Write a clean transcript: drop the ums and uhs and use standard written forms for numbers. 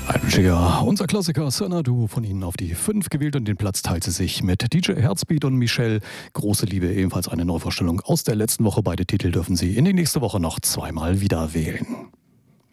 Ein schicker, unser Klassiker Xanadu von Ihnen auf die 5 gewählt und den Platz teilt sie sich mit DJ Herzbeat und Michelle. Große Liebe, ebenfalls eine Neuvorstellung aus der letzten Woche. Beide Titel dürfen Sie in die nächste Woche noch zweimal wieder wählen.